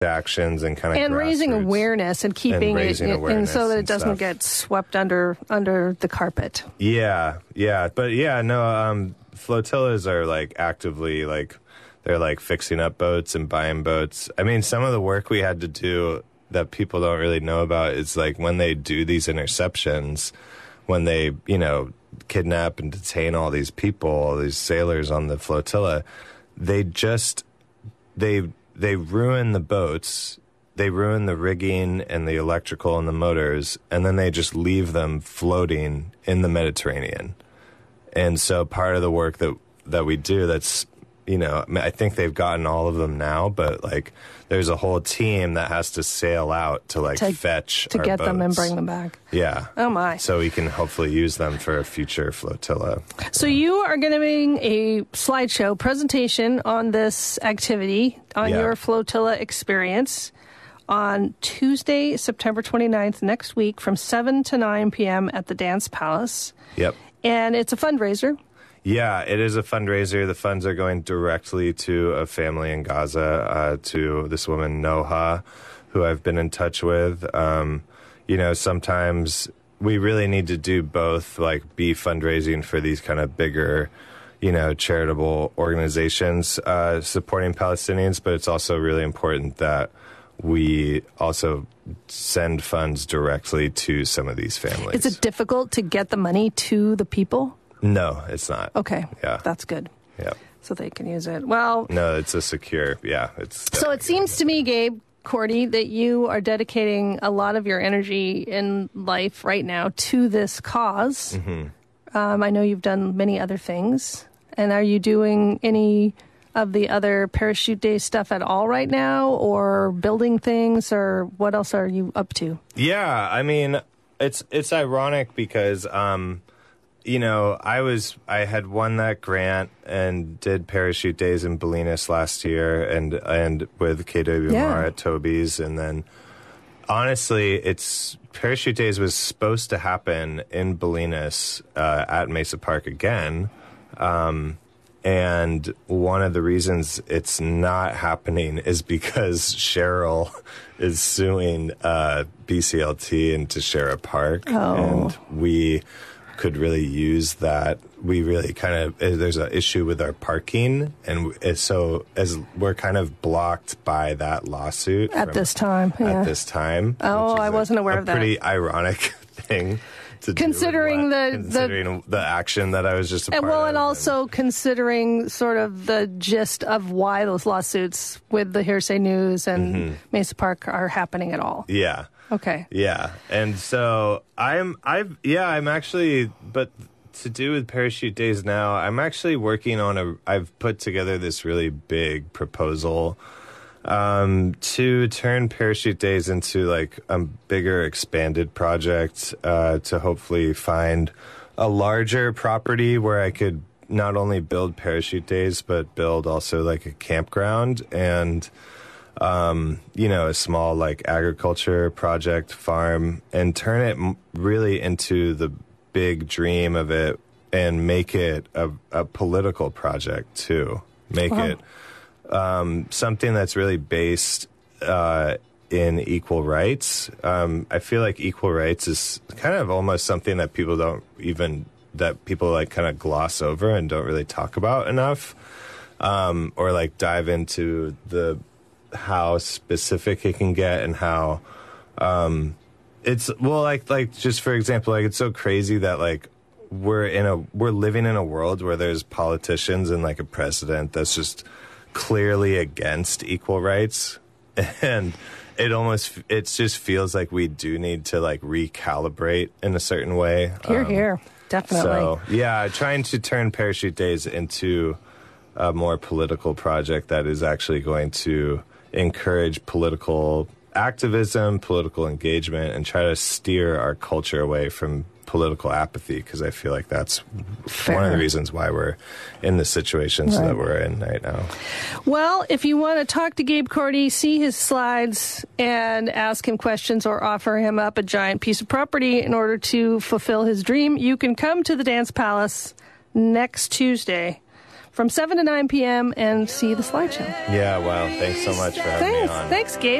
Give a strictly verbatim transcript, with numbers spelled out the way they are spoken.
actions and kind of and raising awareness and keeping and it, it and so that it doesn't stuff. get swept under under the carpet. Yeah, yeah, but yeah, no, um, flotillas are like actively like they're like fixing up boats and buying boats. I mean, some of the work we had to do that people don't really know about is like when they do these interceptions, when they, you know, kidnap and detain all these people, all these sailors on the flotilla, they just they they ruin the boats, they ruin the rigging and the electrical and the motors, and then they just leave them floating in the Mediterranean. And so part of the work that that we do, that's, you know, I think they've gotten all of them now, but like there's a whole team that has to sail out to like to, fetch to our get boats. them and bring them back. Yeah. Oh my. So we can hopefully use them for a future flotilla. So you are going to bring a slideshow presentation on this activity, on Yeah. your flotilla experience, on Tuesday, September twenty-ninth, next week from seven to nine p.m. at the Dance Palace. Yep. And it's a fundraiser. Yeah, it is a fundraiser. The funds are going directly to a family in Gaza, uh, to this woman, Noha, who I've been in touch with. Um, you know, sometimes we really need to do both, like be fundraising for these kind of bigger, you know, charitable organizations uh, supporting Palestinians, but it's also really important that we also send funds directly to some of these families. Is it difficult to get the money to the people? No, it's not. Okay. Yeah. That's good. Yeah. So they can use it. Well, no, it's a secure. Yeah. It's so it seems to me, Gabe Korte, that you are dedicating a lot of your energy in life right now to this cause. Mm-hmm. Um, I know you've done many other things. And are you doing any of the other Parachute Day stuff at all right now, or building things, or what else are you up to? Yeah. I mean, it's, it's ironic because, um, you know, I was, I had won that grant and did Parachute Days in Bolinas last year and, and with K W M R Yeah. at Toby's. And then honestly, it's, Parachute Days was supposed to happen in Bolinas, uh, at Mesa Park again. Um, and one of the reasons it's not happening is because Cheryl is suing, uh, B C L T into Teixeira Park. Oh. And we could really use that. We really kind of, there's an issue with our parking, and so as we're kind of blocked by that lawsuit At from, this time, yeah. At this time. Oh, which is I wasn't a, aware a of that. pretty ironic thing to Considering do. the- Considering the, the action that I was just a And part well, of. and also considering sort of the gist of why those lawsuits with the Hearsay News and Mm-hmm. Mesa Park are happening at all. Yeah. Okay. Yeah. And so I'm, I've, yeah, I'm actually, but to do with Parachute Days now, I'm actually working on a, I've put together this really big proposal um, to turn Parachute Days into like a bigger expanded project uh, to hopefully find a larger property where I could not only build Parachute Days, but build also like a campground and um, you know, a small like agriculture project farm and turn it m- really into the big dream of it and make it a, a political project too. Make Wow. it um, something that's really based uh, in equal rights. Um, I feel like equal rights is kind of almost something that people don't even, that people like kind of gloss over and don't really talk about enough, um, or like dive into the how specific it can get and how um it's well like like just for example, like it's so crazy that like we're in a we're living in a world where there's politicians and like a president that's just clearly against equal rights, and it almost it just feels like we do need to like recalibrate in a certain way. Here, Um, here. Definitely. so yeah, trying to turn Parachute Days into a more political project that is actually going to encourage political activism, political engagement, and try to steer our culture away from political apathy, because I feel like that's Fair. one of the reasons why we're in the situations Right. that we're in right now. Well, if you want to talk to Gabe Korte, see his slides and ask him questions or offer him up a giant piece of property in order to fulfill his dream, you can come to the Dance Palace next Tuesday from seven to nine p.m. and see the slideshow. Yeah, wow. Thanks so much for having Thanks. me on. Thanks, Gabe.